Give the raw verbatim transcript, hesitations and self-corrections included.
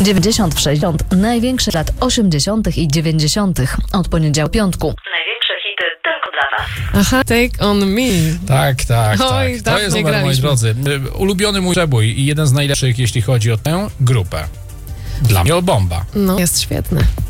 dziewięćdziesiąt sześć największe lat osiemdziesiątych i dziewięćdziesiątych od poniedziałku piątku. Największe hity tylko dla was. Aha, Take On Me. Tak, tak, Oj, tak. To jest numer, moi drodzy. Ulubiony mój przebój i jeden z najlepszych, jeśli chodzi o tę grupę. Dla mnie bomba. No, jest świetny.